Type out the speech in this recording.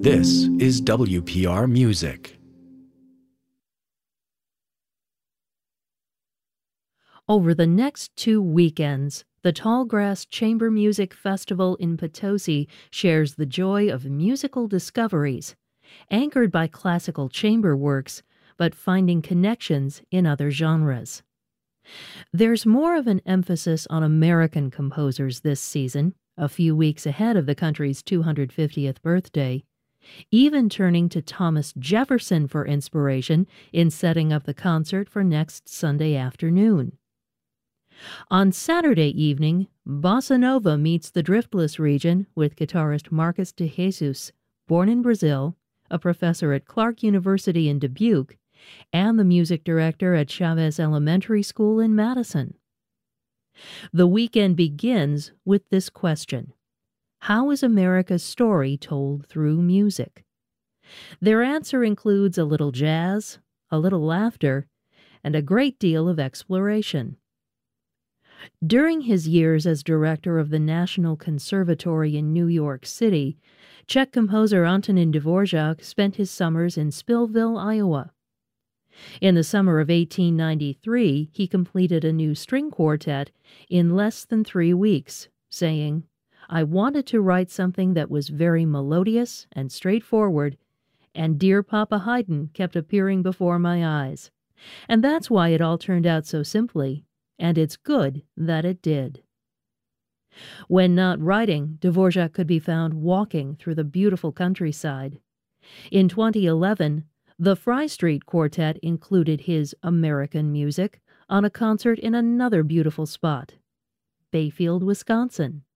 This is WPR Music. Over the next 2 weekends, the Tallgrass Chamber Music Festival in Potosi shares the joy of musical discoveries, anchored by classical chamber works, but finding connections in other genres. There's more of an emphasis on American composers this season, a few weeks ahead of the country's 250th birthday, even turning to Thomas Jefferson for inspiration in setting up the concert for next Sunday afternoon. On Saturday evening, Bossa Nova meets the Driftless region with guitarist Marcos de Jesus, born in Brazil, a professor at Clark University in Dubuque, and the music director at Chavez Elementary School in Madison. The weekend begins with this question: how is America's story told through music? Their answer includes a little jazz, a little laughter, and a great deal of exploration. During his years as director of the National Conservatory in New York City, Czech composer Antonín Dvorak spent his summers in Spillville, Iowa. In the summer of 1893, he completed a new string quartet in less than 3 weeks, saying, "I wanted to write something that was very melodious and straightforward, and dear Papa Haydn kept appearing before my eyes. And that's why it all turned out so simply, and it's good that it did." When not writing, Dvorak could be found walking through the beautiful countryside. In 2011, the Fry Street Quartet included his American music on a concert in another beautiful spot, Bayfield, Wisconsin.